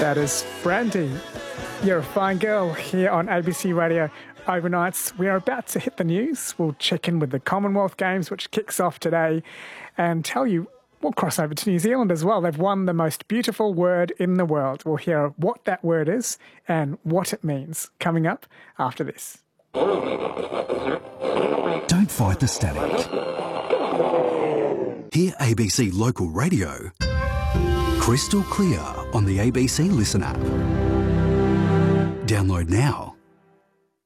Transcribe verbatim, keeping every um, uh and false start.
That is Brandy. You're a fine girl here on A B C Radio Overnights. We are about to hit the news. We'll check in with the Commonwealth Games, which kicks off today, and tell you we'll cross over to New Zealand as well. They've won the most beautiful word in the world. We'll hear what that word is and what it means coming up after this. Don't fight the static. Hear A B C Local Radio crystal clear on the A B C Listen app. Download now.